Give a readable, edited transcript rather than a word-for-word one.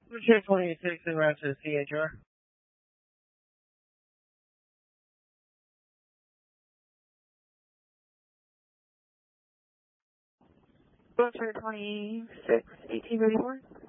Route 26 en route to CHR. Route 26, 1834.